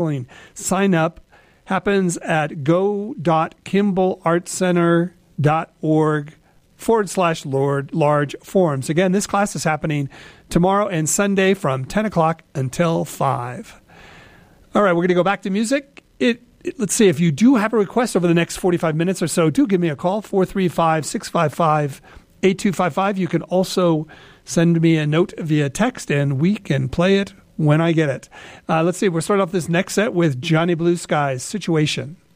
Sign up. Happens at go.kimballartcenter.org/large forums. Again, this class is happening tomorrow and Sunday from 10 o'clock until 5. All right, we're going to go back to music. Let's see, if you do have a request over the next 45 minutes or so, do give me a call, 435-655-8255. You can also send me a note via text, and we can play it when I get it. Let's see, we'll start off this next set with Johnny Blue Sky's Situation.